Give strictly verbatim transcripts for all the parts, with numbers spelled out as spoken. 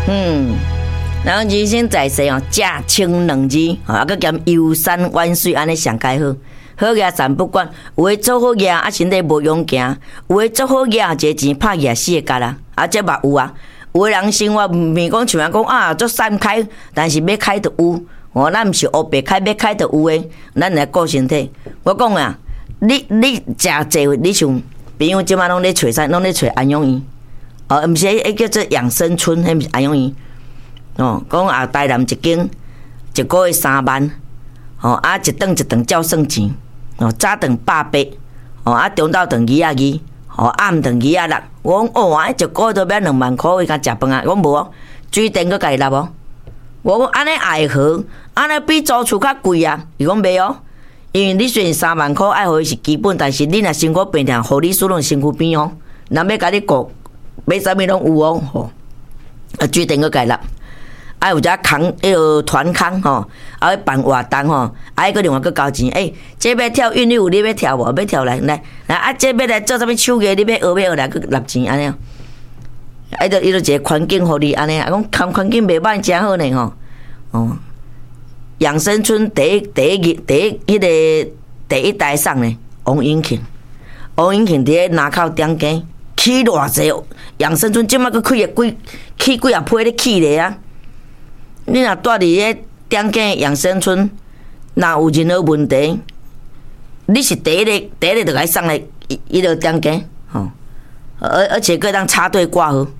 嗯，然后人生在世哦，驾轻两字，啊，佮兼游山玩水，安尼上介好。好业散不管，有诶做好业，啊身体无勇行；有诶做好业，一钱拍业死会甲啦，啊这嘛有啊。有诶人生活毋是讲像人讲啊，做散开，但是要开就有。哦，咱毋是黑白开，要开就有诶。咱来顾身体。我讲啊，你你食济，你像朋友即马拢咧找啥，拢咧找安养院。哦，毋是迄叫做养生村，迄毋是安养院。哦，讲啊，台南一间，一个月三万。哦，啊一顿一顿照算钱。哦，早顿百八，哦啊中昼顿二啊二，哦暗顿二啊六。我讲哦，啊一个月都要两万箍，伊甲食饭啊？我讲无哦，水电佫家己纳无？我讲安尼爱好，安尼比租厝较贵啊。伊讲袂哦，因为你虽然三万箍爱互伊是基本，但是你若辛苦病痛，护理师拢身躯边哦，人要甲你顾，买啥物拢有哦，吼。啊水电佫家己纳。啊，有只空，迄个团空吼，啊，办活动吼，啊，迄个另外佫交钱。诶，这要跳韵律舞，你要跳无？要跳来来来，啊，这要来做啥物手艺？你要学要学来佫纳钱安尼。啊，伊就伊就一个环境互你安尼，啊，讲环环境袂歹，真好呢吼。哦，养生村第一第一第一迄个第一台上呢，王永庆，王永庆伫咧南口点间起偌济，养生村即摆佫开个几起几啊批咧起咧啊。你若住伫咧点间养生村，若有任何问题，你是第一个第一个就该送来伊伊个点间，吼，而而且佫当插队挂号，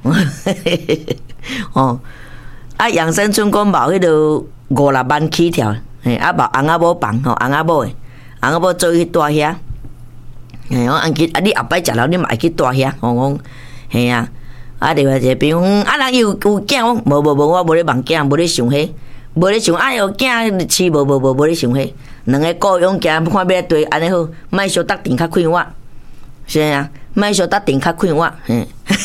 哦，啊养生村讲冇迄个五六万起跳，嘿，啊冇翁仔某房吼，翁仔某诶，翁仔某做去住遐，嘿，我按去啊你后摆食了，你嘛会去住遐，我讲，嘿啊。啊！另外一个朋友，啊，人有有囝，我无无无，我无咧望囝，无咧想迄，无咧想。啊，有囝饲无无无，无咧想迄。两个雇佣囝，看要对安尼好，莫小搭电较快活，是啊，莫小搭电较快活，嘿，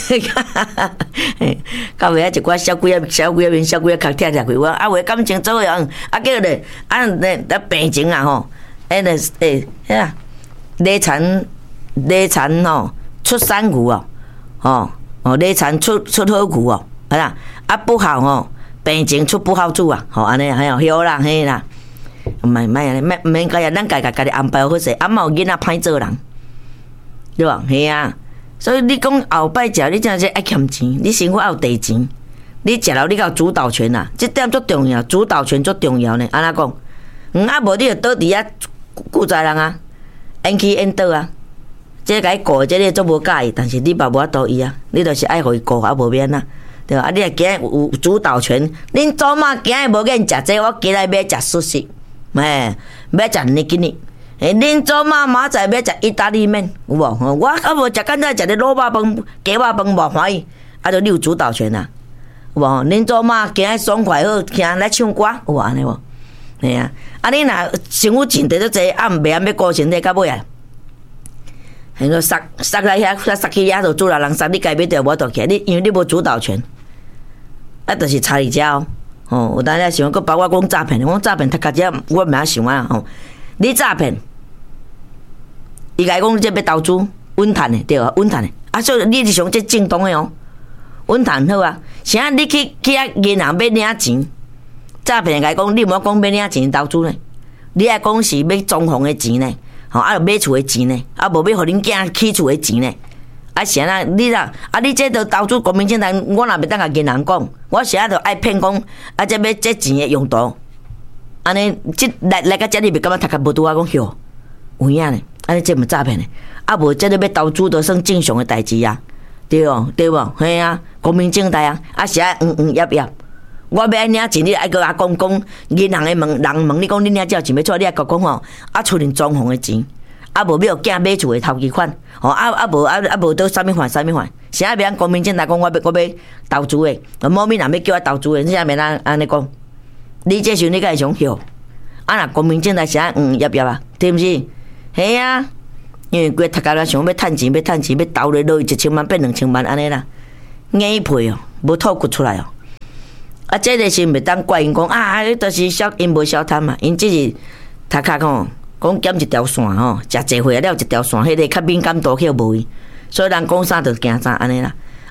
到尾啊一寡小鬼啊、小鬼啊面、小鬼啊壳拆拆开我，啊，为感情做样，啊，叫咧，啊，咧咧病情啊吼，哎咧诶，遐啊，累残累残吼，出山牛哦，吼。哦，累残出出好牛哦，係啦，啊不好哦，病情出不好處啊，吼安尼啊，係哦，啦，係啦，唔係唔係啊，唔唔免家人，咱家家家己安排好勢，啊嘛有囡仔歹做人，對吧？係啊，所以你講後擺食，你真係愛欠錢，你生活要有地錢，你食了你有主導權啊，這點足重要，主導權足重要呢。安怎講？嗯啊無你就倒佇遐顧在人啊，演去演倒啊。这个顾，这个做无介意，但是你嘛无法度伊啊，你著是爱互伊顾，啊无免啦，对吧？啊，你若今日有主导权，恁祖妈今日无瘾食这，我今日要食素食，嘿，要食尼吉尼，诶，恁祖妈明仔载要食意大利面，有无？我啊无食，刚才食咧卤肉饭、鸡肉饭无欢喜，啊，就你有主导权啊，有无？恁祖妈今日爽快好，行来唱歌，有无安尼无？嘿啊，啊，你若生活真得济，啊，毋袂晓要顾身体，到尾啊。迄个塞塞来遐，塞去遐就主人人塞，你家要着无倒起来，你因为你无主导权，啊，就是差伫遮哦。哦，有当咧想，佮包括讲诈骗，我诈骗，他家只我毋晓想啊吼。你诈骗，伊甲伊讲，你这要投资稳赚的，对啊，稳赚的。啊，所以你是想这正当的哦，稳赚好啊。啥你去去遐银行要领钱，诈骗甲伊讲，你毋好讲要领钱投资呢，你爱讲是要装潢的钱呢。吼，啊，买厝的钱呢，啊，无要互恁囝起厝的钱呢，啊，是安那，你啦，啊，你这都投资国民政党，我若袂当甲银行讲，我是啊，就爱骗讲，啊，这要这钱的用途，安尼，即来来到这里，袂感觉头壳无拄啊，讲哟，有影呢，安尼这毋诈骗呢，啊，无这个要投资，都算正常的代志啊，对哦，对无？嘿啊，国民政党啊，啊是啊，嗯嗯，业业。我要爱领钱，你爱甲我讲讲，银行的问人问你讲，你领这钱要错，你爱甲讲吼，啊，厝恁装潢的钱，啊无要囝买厝的头期款，吼啊啊无啊啊无到啥物还啥物还，啥物要国民政党讲我要我要投资的，某物人要叫我投资的，你啥物安安尼讲？你这时候你该想晓，啊若国民政党啥嗯业业啊，对毋是？系啊，因为规读家来想要趁钱，要趁钱，要投咧落去一千万变两千万安尼啦，硬配哦，无吐骨出来哦。啊，这个是袂当怪因讲啊，迄都是小因无小贪嘛，因只是头壳吼讲减一条线吼，食济岁了一条线，迄个较敏感度去无去，所以人讲啥就惊啥安尼啦。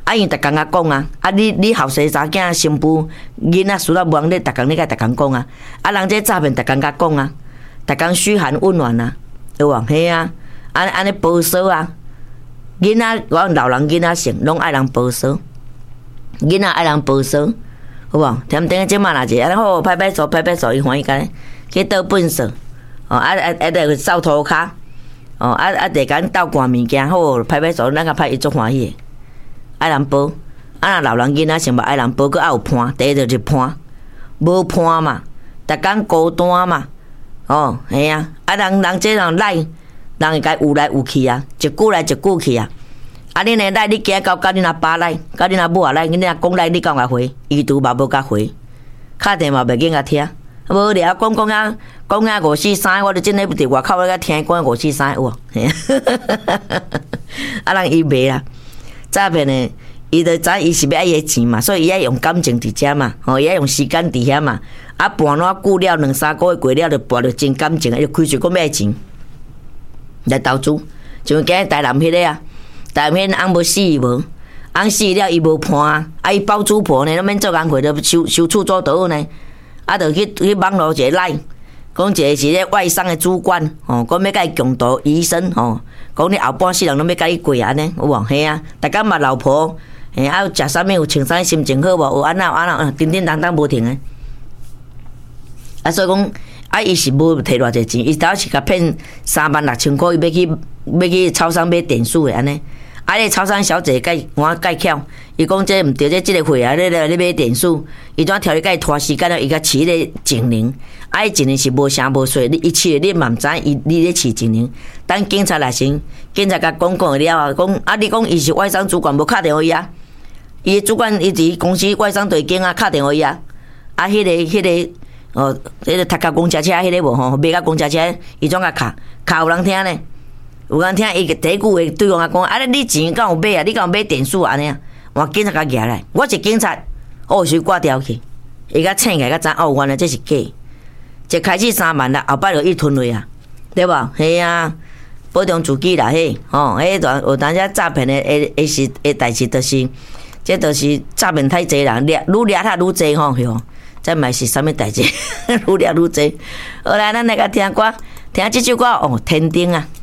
啊，因逐工甲讲啊，啊，你你后生查囝、新妇、囡仔输了无人咧，逐工咧甲逐工讲啊，啊，人这诈骗逐工甲讲啊，逐工嘘寒问暖啊，有无？嘿啊，安安尼保守啊，囡仔我老人囡仔性拢爱人保守，囡仔爱人保守，有无？踮顶即满若者，啊好拍拍手拍拍手，伊欢喜干去倒粪扫，哦啊啊啊，得扫涂骹，哦啊啊，得甲倒寒物件，好拍拍手，咱甲拍伊足欢喜。爱人保，啊！老人囡仔想要爱人保，佮爱有伴，第一就是伴，无伴嘛，逐工孤单嘛，哦，系啊，啊人人这人赖，人会甲有来有去啊，一句来一句去啊，啊恁诶赖，你今到甲恁阿爸赖，甲恁阿母也赖，恁阿讲赖，你敢甲回？伊拄嘛无甲回，敲电话袂紧甲听，无聊讲讲啊，讲啊五四三，我著真诶伫外口咧甲听讲五四三有无？啊人伊袂啦。诈骗的，伊就知伊是要爱伊的钱嘛，所以伊爱用感情伫遮嘛，吼，伊爱用时间伫遐嘛，啊，半烂久了两三个月过了，就跋着真感情，就开始讲要钱来投资，像今日台南迄个啊，台南迄翁无死伊无，翁死了伊无伴啊，啊伊包租婆呢，都免做工课，就收收厝做倒呢，啊，就去去网络一个赖。讲一个是咧外商的主管，吼，讲要甲伊共度医生，吼，讲你后半世人拢要甲伊过安尼，有无？嘿啊，逐工嘛老婆，嘿啊，食啥物有穿啥心情好无？有安那安那，叮叮当当无停诶。啊，所以讲，啊，伊是无摕偌济钱，伊头是甲骗三万六千块，伊要去要去超商买电视诶安尼。啊！迄超商小姐介我介巧，伊讲这毋对，这即个货啊，你咧你买电视，伊怎条你甲伊拖时间了？伊甲饲咧警铃，啊，伊警铃是无声无碎，你伊饲你嘛毋知伊你咧饲警铃。等警察来先，警察甲讲讲了啊，讲啊，你讲伊是外商主管，无敲电话伊啊？伊主管伊伫公司外商对经啊，敲电话伊啊？啊，迄、那个迄、那个哦，迄、那个读甲公车车迄个无吼，买甲公车车，伊怎甲敲？敲有人听呢？有人听伊第一句话对方讲，啊，你钱敢有买啊？你敢有买电视安尼啊？我警察甲举来，我是警察，哦，是挂掉去，伊甲醒起来甲知哦，原来这是假，一开始三万啦，后摆就一吞落啊，对无？系啊，保重自己啦，嘿，吼，迄段有当时诈骗的，诶诶是诶代志，就是这就是诈骗太济啦，掠愈掠他愈济吼，吼，这嘛是啥物代志？愈掠愈济。好来，咱来甲听歌，听这首歌哦，天顶啊。